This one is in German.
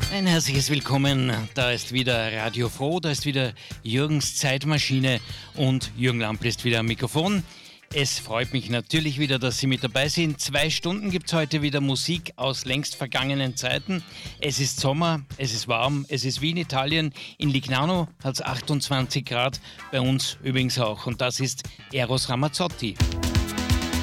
Ein herzliches Willkommen. Da ist wieder Radio Froh, da ist wieder Jürgens Zeitmaschine und Jürgen Lampl ist wieder am Mikrofon. Es freut mich natürlich wieder, dass Sie mit dabei sind. 2 Stunden gibt es heute wieder Musik aus längst vergangenen Zeiten. Es ist Sommer, es ist warm, es ist wie in Italien. In Lignano hat es 28 Grad, bei uns übrigens auch. Und das ist Eros Ramazzotti.